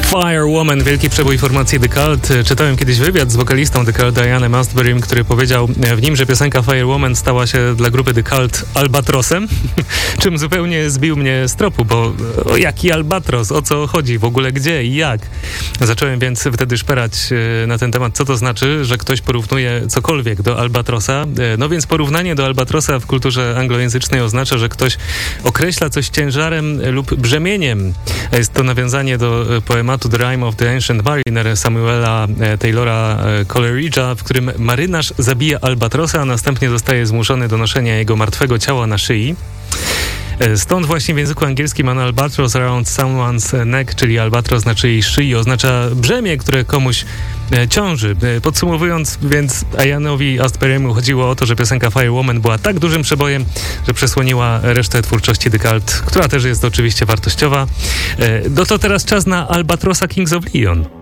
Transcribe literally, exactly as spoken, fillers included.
Firewoman, wielki przebój formacji The Cult. Czytałem kiedyś wywiad z wokalistą The Cult, Dianem Astburym, który powiedział w nim, że piosenka Firewoman stała się dla grupy The Cult albatrosem, czym zupełnie zbił mnie z tropu, bo o jaki albatros, o co chodzi, w ogóle gdzie i jak. Zacząłem więc wtedy szperać na ten temat, co to znaczy, że ktoś porównuje cokolwiek do albatrosa. No więc porównanie do albatrosa w kulturze anglojęzycznej oznacza, że ktoś określa coś ciężarem lub brzemieniem. Jest to nawiązanie do poematu The Rime of the Ancient Mariner Samuela Taylora Coleridge'a, w którym marynarz zabija albatrosa, a następnie zostaje zmuszony do noszenia jego martwego ciała na szyi. Stąd właśnie w języku angielskim an albatross around someone's neck, czyli albatros na czyjejś szyi, oznacza brzemię, które komuś ciąży. Podsumowując, więc Ianowi Astbury'emu chodziło o to, że piosenka Firewoman była tak dużym przebojem, że przesłoniła resztę twórczości The Cult, która też jest oczywiście wartościowa. No to teraz czas na Albatrosa Kings of Leon.